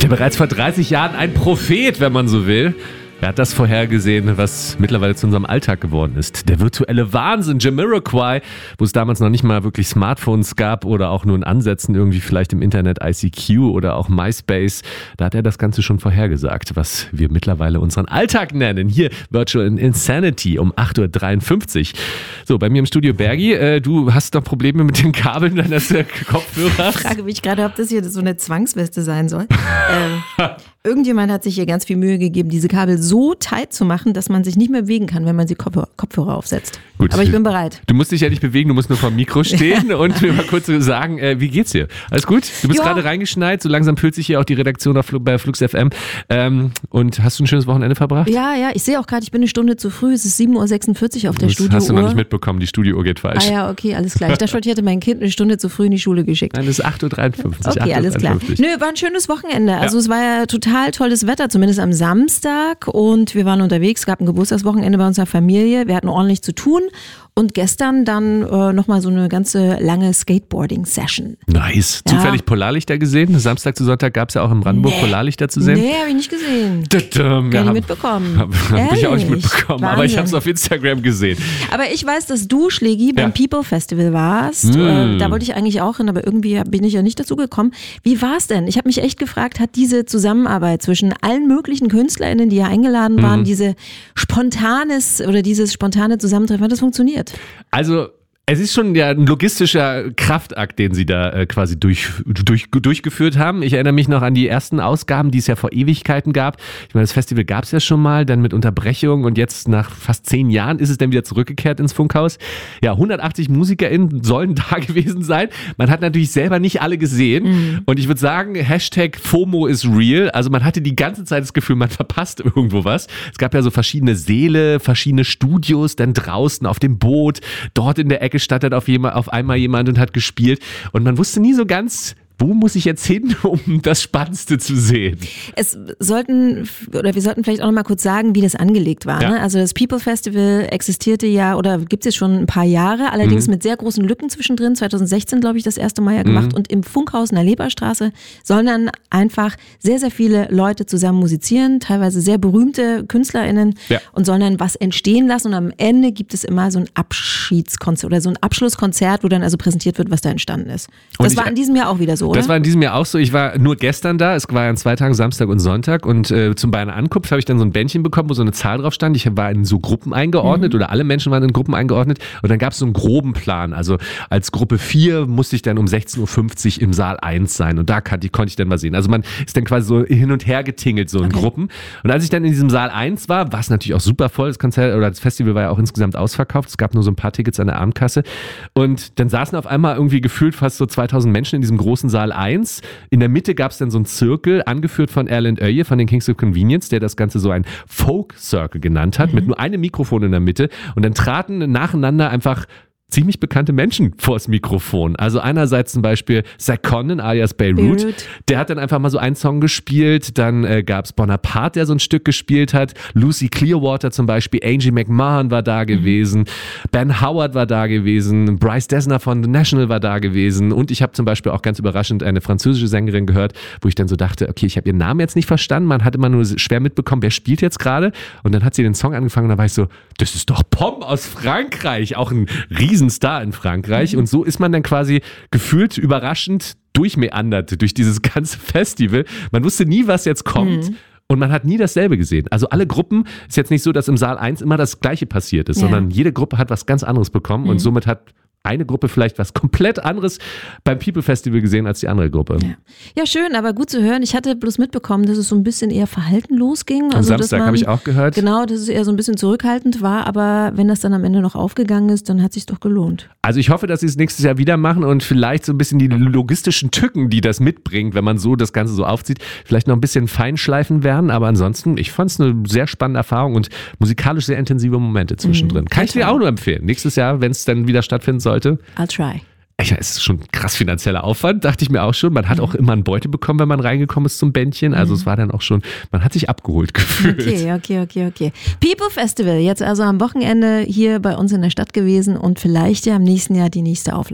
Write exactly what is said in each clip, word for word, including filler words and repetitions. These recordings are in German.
Ja, bereits vor dreißig Jahren ein Prophet, wenn man so will. Er hat das vorhergesehen, was mittlerweile zu unserem Alltag geworden ist. Der virtuelle Wahnsinn, Jamiroquai, wo es damals noch nicht mal wirklich Smartphones gab oder auch nur in Ansätzen irgendwie vielleicht im Internet I C Q oder auch MySpace. Da hat er das Ganze schon vorhergesagt, was wir mittlerweile unseren Alltag nennen. Hier Virtual Insanity um acht Uhr dreiundfünfzig. So, bei mir im Studio Bergi, äh, du hast doch Probleme mit den Kabeln deines äh, Kopfhörers. Ich frage mich gerade, ob das hier so eine Zwangsweste sein soll. ähm, irgendjemand hat sich hier ganz viel Mühe gegeben, diese Kabel so tight zu machen, dass man sich nicht mehr bewegen kann, wenn man die Kopfhörer, Kopfhörer aufsetzt. Gut. Aber ich bin bereit. Du musst dich ja nicht bewegen, du musst nur vor dem Mikro stehen und mir mal kurz sagen, äh, wie geht's dir? Alles gut? Du bist gerade reingeschneit, so langsam füllt sich hier auch die Redaktion auf, bei Flux F M. Ähm, und hast du ein schönes Wochenende verbracht? Ja, ja, ich sehe auch gerade, ich bin eine Stunde zu früh, es ist sieben Uhr sechsundvierzig auf der das Studiouhr. Das hast du noch nicht mitbekommen, die Studiouhr geht falsch. Ah ja, okay, alles klar. Ich dachte, ich hätte mein Kind eine Stunde zu früh in die Schule geschickt. Nein, das ist acht Uhr dreiundfünfzig. Okay, alles klar. Nö, war ein schönes Wochenende. Also ja. Es war ja total tolles Wetter, zumindest am Samstag, und wir waren unterwegs, es gab ein Geburtstagswochenende bei unserer Familie, wir hatten ordentlich zu tun. Und gestern dann äh, nochmal so eine ganze lange Skateboarding-Session. Nice. Ja. Zufällig Polarlichter gesehen? Samstag zu Sonntag gab es ja auch in Brandenburg nee. Polarlichter zu sehen. Nee, habe ich nicht gesehen. Gar ja, nicht mitbekommen. Habe hab ich auch nicht mitbekommen, Wahnsinn. Aber ich habe es auf Instagram gesehen. Aber ich weiß, dass du, Schlägi, beim ja. People Festival warst. Mm. Äh, da wollte ich eigentlich auch hin, aber irgendwie bin ich ja nicht dazu gekommen. Wie war es denn? Ich habe mich echt gefragt, hat diese Zusammenarbeit zwischen allen möglichen KünstlerInnen, die ja eingeladen waren, mm. diese spontanes oder dieses spontane Zusammentreffen, hat das funktioniert? Also es ist schon ja ein logistischer Kraftakt, den sie da äh, quasi durch, durch, durchgeführt haben. Ich erinnere mich noch an die ersten Ausgaben, die es ja vor Ewigkeiten gab. Ich meine, das Festival gab es ja schon mal, dann mit Unterbrechung, und jetzt nach fast zehn Jahren ist es dann wieder zurückgekehrt ins Funkhaus. Ja, hundertachtzig MusikerInnen sollen da gewesen sein. Man hat natürlich selber nicht alle gesehen. Mhm. Und ich würde sagen, Hashtag FOMO is real. Also man hatte die ganze Zeit das Gefühl, man verpasst irgendwo was. Es gab ja so verschiedene Säle, verschiedene Studios, dann draußen auf dem Boot, dort in der Ecke stand dann auf, jemand, auf einmal jemand und hat gespielt. Und man wusste nie so ganz, wo muss ich jetzt hin, um das Spannendste zu sehen? Es sollten, oder wir sollten vielleicht auch noch mal kurz sagen, wie das angelegt war. Ja. Ne? Also das People Festival existierte ja, oder gibt es jetzt schon ein paar Jahre, allerdings mhm. mit sehr großen Lücken zwischendrin. zwanzig sechzehn, glaube ich, das erste Mal ja gemacht. Mhm. Und im Funkhaus in der Leberstraße sollen dann einfach sehr, sehr viele Leute zusammen musizieren, teilweise sehr berühmte KünstlerInnen, ja. und sollen dann was entstehen lassen. Und am Ende gibt es immer so ein Abschiedskonzert oder so ein Abschlusskonzert, wo dann also präsentiert wird, was da entstanden ist. Das war in diesem Jahr auch wieder so. Oder? Das war in diesem Jahr auch so. Ich war nur gestern da. Es war an zwei Tagen, Samstag und Sonntag. Und äh, zum Beiner Ankunft habe ich dann so ein Bändchen bekommen, wo so eine Zahl drauf stand. Ich war in so Gruppen eingeordnet, mhm. oder alle Menschen waren in Gruppen eingeordnet. Und dann gab es so einen groben Plan. Also als Gruppe vier musste ich dann um sechzehn Uhr fünfzig im Saal eins sein. Und da kann, die, konnte ich dann mal sehen. Also man ist dann quasi so hin und her getingelt, so in okay. Gruppen. Und als ich dann in diesem Saal eins war, war es natürlich auch super voll. Das Konzert oder das Festival war ja auch insgesamt ausverkauft. Es gab nur so ein paar Tickets an der Abendkasse. Und dann saßen auf einmal irgendwie gefühlt fast so zweitausend Menschen in diesem großen Saal eins. In der Mitte gab es dann so einen Zirkel, angeführt von Erland Öye von den Kings of Convenience, der das Ganze so ein Folk Circle genannt hat, mhm. mit nur einem Mikrofon in der Mitte. Und dann traten nacheinander einfach ziemlich bekannte Menschen vors Mikrofon. Also einerseits zum Beispiel Zach Condon alias Beirut, Beirut. Der hat dann einfach mal so einen Song gespielt. Dann äh, gab es Bonaparte, der so ein Stück gespielt hat. Lucy Clearwater zum Beispiel, Angie McMahon war da gewesen. Mhm. Ben Howard war da gewesen. Bryce Dessner von The National war da gewesen. Und ich habe zum Beispiel auch ganz überraschend eine französische Sängerin gehört, wo ich dann so dachte, okay, ich habe ihren Namen jetzt nicht verstanden. Man hatte immer nur schwer mitbekommen, wer spielt jetzt gerade. Und dann hat sie den Song angefangen und da war ich so, das ist doch Pom aus Frankreich. Auch ein riesen Star in Frankreich. Mhm. Und so ist man dann quasi gefühlt überraschend durchmeandert durch dieses ganze Festival. Man wusste nie, was jetzt kommt. Mhm. Und man hat nie dasselbe gesehen. Also alle Gruppen, ist jetzt nicht so, dass im Saal eins immer das Gleiche passiert ist, ja. sondern jede Gruppe hat was ganz anderes bekommen. Mhm. Und somit hat eine Gruppe vielleicht was komplett anderes beim People Festival gesehen als die andere Gruppe. Ja, ja, schön, aber gut zu hören. Ich hatte bloß mitbekommen, dass es so ein bisschen eher verhalten losging. Am also, Samstag habe ich auch gehört. Genau, dass es eher so ein bisschen zurückhaltend war, aber wenn das dann am Ende noch aufgegangen ist, dann hat es sich doch gelohnt. Also ich hoffe, dass sie es nächstes Jahr wieder machen und vielleicht so ein bisschen die logistischen Tücken, die das mitbringt, wenn man so das Ganze so aufzieht, vielleicht noch ein bisschen feinschleifen werden, aber ansonsten, ich fand es eine sehr spannende Erfahrung und musikalisch sehr intensive Momente zwischendrin. Mhm, Kann ich dir auch nur empfehlen. Nächstes Jahr, wenn es dann wieder stattfinden soll. I'll try. Ja, es ist schon ein krass finanzieller Aufwand, dachte ich mir auch schon. Man hat auch immer einen Beute bekommen, wenn man reingekommen ist zum Bändchen. Also mhm. es war dann auch schon, man hat sich abgeholt gefühlt. Okay, okay, okay, okay. People Festival, jetzt also am Wochenende hier bei uns in der Stadt gewesen und vielleicht ja im nächsten Jahr die nächste Auflage.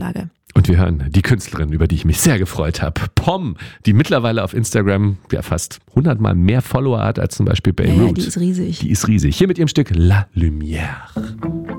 Und wir hören die Künstlerin, über die ich mich sehr gefreut habe, Pom, die mittlerweile auf Instagram ja fast hundertmal mehr Follower hat als zum Beispiel Beirut. Ja, die ist riesig. Die ist riesig. Hier mit ihrem Stück La Lumière.